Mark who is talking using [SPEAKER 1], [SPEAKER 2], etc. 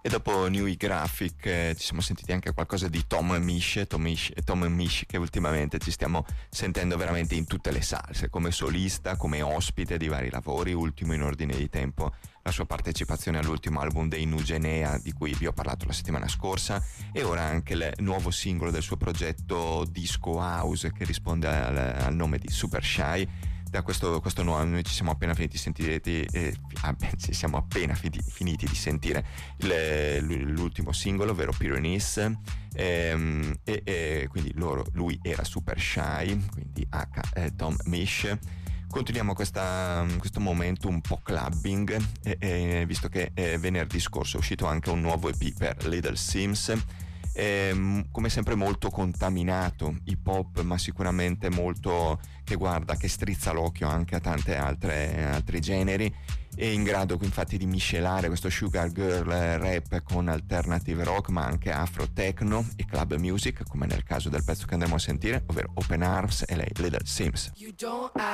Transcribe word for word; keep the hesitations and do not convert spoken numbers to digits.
[SPEAKER 1] E dopo New Graphic eh, ci siamo sentiti anche qualcosa di Tom Misch, Tom Misch, Tom Misch che ultimamente ci stiamo sentendo veramente in tutte le salse, come solista, come ospite di vari lavori, ultimo in ordine di tempo la sua partecipazione all'ultimo album dei Nugenea di cui vi ho parlato la settimana scorsa, e ora anche il nuovo singolo del suo progetto Disco House che risponde al, al nome di Super Shy. Da questo, questo nuovo, noi ci siamo appena finiti di sentire eh, ci siamo appena finiti, finiti di sentire il, l'ultimo singolo, ovvero Pyrenees, ehm, e, e quindi loro, lui era Super Shy, quindi H eh, Tom Misch. Continuiamo questa, questo momento un po' clubbing, e, e, visto che eh, venerdì scorso è uscito anche un nuovo E P per Little Sims. Eh, come sempre molto contaminato hip hop, ma sicuramente molto che guarda, che strizza l'occhio anche a tante altre altri generi, e in grado infatti di miscelare questo sugar girl rap con alternative rock, ma anche afro techno e club music, come nel caso del pezzo che andremo a sentire, ovvero Open Arms e lei Little Sims.
[SPEAKER 2] You don't